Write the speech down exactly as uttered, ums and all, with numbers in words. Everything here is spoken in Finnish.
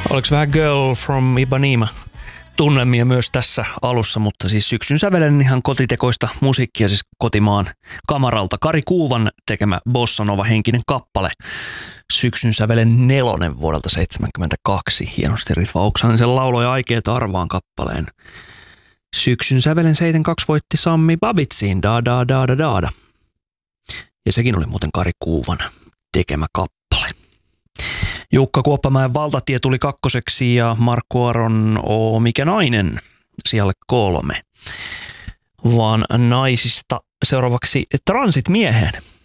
Oliko vähän Girl from Ipanema tunnelmia myös tässä alussa, mutta siis syksyn sävelen ihan kotitekoista musiikkia, siis kotimaan kamaralta. Kari Kuuvan tekemä Bossa Nova henkinen kappale. Syksyn sävelen nelonen vuodelta seitsemänkymmentäkaksi. Hienosti Ritva Oksanen lauloi Aikeet arvaan kappaleen. Syksyn sävelen seitsemänkymmentäkaksi voitti Sammi Babitsiin Da Da Da Da Da Da. Ja sekin oli muuten Kari Kuuvan tekemä kappale. Jukka Kuoppamäen Valtatie tuli kakkoseksi ja Markku Aron O mikä nainen siellä kolme. Vaan naisista seuraavaksi Transit mieheen.